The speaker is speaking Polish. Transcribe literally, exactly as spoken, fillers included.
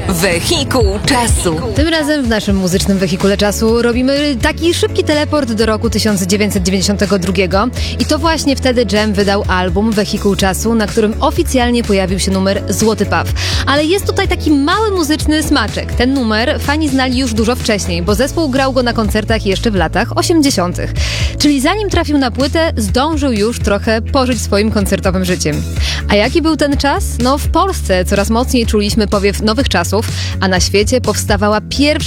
Wehikuł czasu. Tym razem w naszym muzycznym wehikule czasu robimy taki szybki teleport do roku tysiąc dziewięćset dziewięćdziesiątego drugiego i to właśnie wtedy Dżem wydał album Wehikuł czasu, na którym oficjalnie pojawił się numer Złoty Paw. Ale jest tutaj taki mały muzyczny smaczek. Ten numer fani znali już dużo wcześniej, bo zespół grał go na koncertach jeszcze w latach osiemdziesiątych. Czyli zanim trafił na płytę, zdążył już trochę pożyć swoim koncertowym życiem. A jaki był ten czas? No w Polsce coraz mocniej czuliśmy powiew nowych czasów, a na świecie powstawała pierwsza